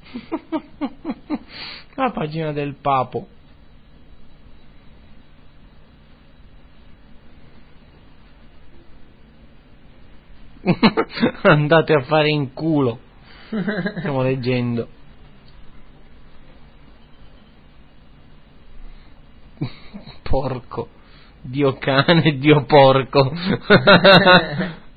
La pagina del Papo. Andate a fare in culo. Stiamo leggendo. Porco. Dio cane, Dio porco.